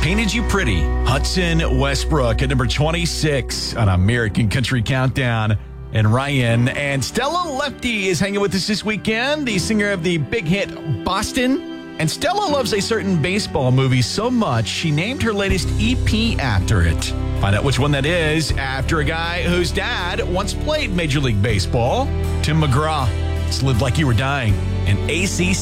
Painted You Pretty, Hudson Westbrook at number 26 on American Country Countdown. And Ryan and Stella Lefty is hanging with us this weekend, the singer of the big hit Boston. And Stella loves a certain baseball movie so much, she named her latest EP after it. Find out which one that is after a guy whose dad once played Major League Baseball, Tim McGraw. It's Live Like You Were Dying, and ACC.